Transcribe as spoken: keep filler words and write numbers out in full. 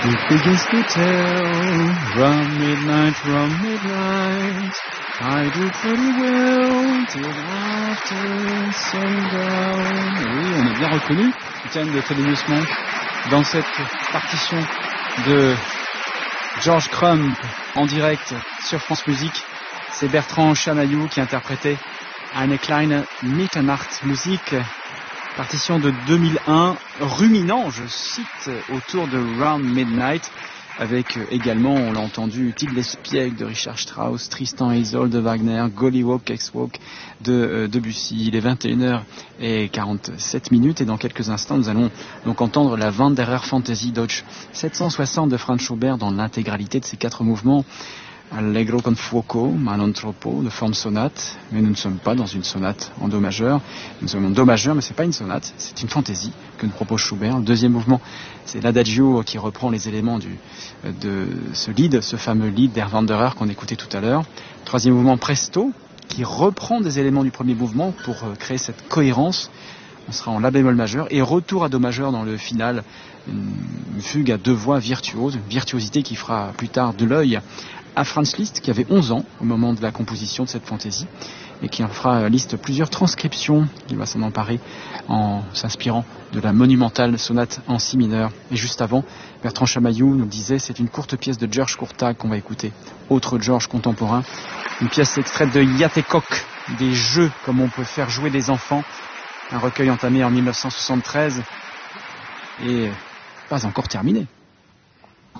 It begins to tell, round midnight, round midnight, I do pretty well till after sundown. Oui, on a bien reconnu Tiens de Thelonious Monk dans cette partition de George Crumb en direct sur France Musique. C'est Bertrand Chamaillou qui interprétait Eine kleine Mitternacht musique, partition de deux mille un, ruminant, je cite, autour de Round Midnight, avec également, on l'a entendu, Titel Espiègle de Richard Strauss, Tristan et Isolde de Wagner, Gollywalk Exwalk de euh, Debussy. Il est vingt et une heures quarante-sept minutes et dans quelques instants, nous allons donc entendre la Wanderer Fantasy Deutsch sept cent soixante de Franz Schubert dans l'intégralité de ses quatre mouvements. Allegro con fuoco, ma non troppo, de forme sonate, mais nous ne sommes pas dans une sonate en do majeur. Nous sommes en do majeur, mais c'est pas une sonate, c'est une fantaisie que nous propose Schubert. Le deuxième mouvement, c'est l'adagio qui reprend les éléments du, de ce lead, ce fameux lead d'Herr Wanderer qu'on écoutait tout à l'heure. Troisième mouvement, presto, qui reprend des éléments du premier mouvement pour créer cette cohérence. On sera en la bémol majeur et retour à do majeur dans le final, une fugue à deux voix virtuose, une virtuosité qui fera plus tard de l'œil à Franz Liszt, qui avait onze ans au moment de la composition de cette fantaisie et qui en fera Liszt plusieurs transcriptions. Il va s'en emparer en s'inspirant de la monumentale sonate en si mineur. Et juste avant, Bertrand Chamaillou nous disait c'est une courte pièce de George Courtag qu'on va écouter, autre George contemporain, une pièce extraite de Yatekok, des jeux comme on peut faire jouer des enfants, un recueil entamé en mille neuf cent soixante-treize et pas encore terminé.